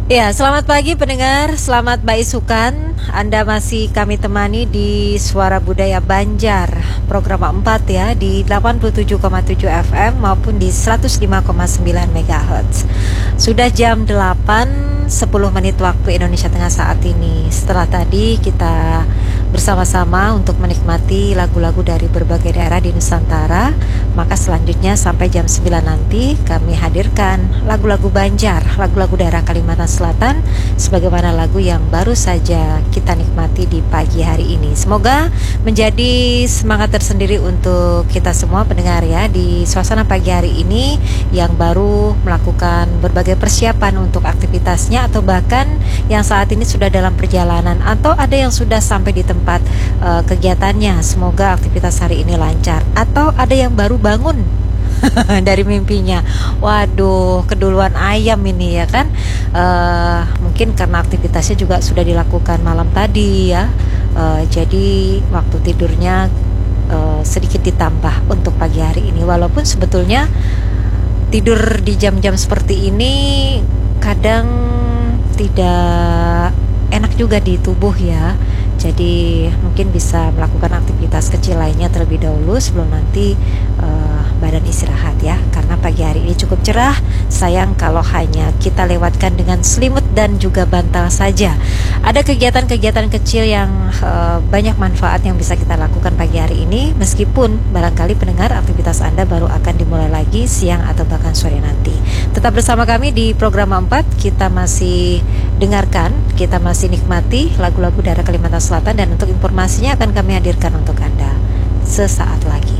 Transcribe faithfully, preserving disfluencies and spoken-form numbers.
Ya, selamat pagi pendengar, selamat baisukan. Anda masih kami temani di Suara Budaya Banjar, program empat ya, di delapan puluh tujuh koma tujuh F M maupun di seratus lima koma sembilan MHz. Sudah jam delapan, sepuluh menit waktu Indonesia Tengah saat ini. Setelah tadi kita bersama-sama untuk menikmati lagu-lagu dari berbagai daerah di Nusantara, maka selanjutnya sampai jam sembilan nanti kami hadirkan lagu-lagu Banjar, lagu-lagu daerah Kalimantan Selatan, sebagaimana lagu yang baru saja kita nikmati di pagi hari ini. Semoga menjadi semangat tersendiri untuk kita semua pendengar ya, di suasana pagi hari ini yang baru melakukan berbagai persiapan untuk aktivitasnya, atau bahkan yang saat ini sudah dalam perjalanan, atau ada yang sudah sampai di tempat uh, kegiatannya. Semoga aktivitas hari ini lancar, atau ada yang baru bangun dari mimpinya. Waduh, keduluan ayam ini ya kan. Uh, mungkin karena aktivitasnya juga sudah dilakukan malam tadi ya. Uh, jadi waktu tidurnya uh, sedikit ditambah untuk pagi hari ini. Walaupun sebetulnya tidur di jam-jam seperti ini kadang tidak enak juga di tubuh ya. Jadi mungkin bisa melakukan aktivitas kecil lainnya terlebih dahulu sebelum nanti uh, badan istirahat ya. Karena pagi hari ini cukup cerah. Sayang kalau hanya kita lewatkan dengan selimut dan juga bantal saja. Ada kegiatan-kegiatan kecil yang uh, banyak manfaat yang bisa kita lakukan pagi hari ini, meskipun barangkali pendengar aktivitas Anda baru akan dimulai lagi siang atau bahkan sore nanti. Tetap bersama kami di program empat. Kita masih dengarkan, kita masih nikmati lagu-lagu daerah Kalimantan Selatan, dan untuk informasinya akan kami hadirkan untuk Anda sesaat lagi.